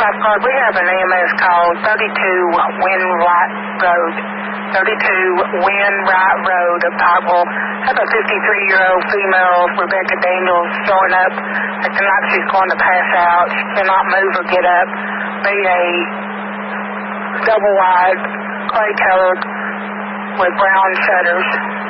5 o'clock. We have an EMS call, 32 Windwright Road. 32 Windwright Road of Pikeville. Have a 53-year-old female, Rebecca Daniels, showing up. Acting like she's going to pass out. She cannot move or get up. Be a double-wide, clay-colored with brown shutters.